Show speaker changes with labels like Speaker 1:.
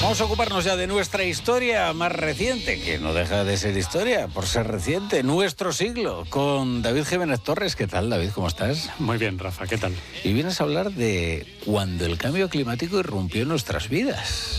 Speaker 1: Vamos a ocuparnos ya de nuestra historia más reciente, que no deja de ser historia, por ser reciente, nuestro siglo, con David Jiménez Torres. ¿Qué tal, David? ¿Cómo estás?
Speaker 2: Muy bien, Rafa, ¿qué tal?
Speaker 1: Y vienes a hablar de cuando el cambio climático irrumpió en nuestras vidas.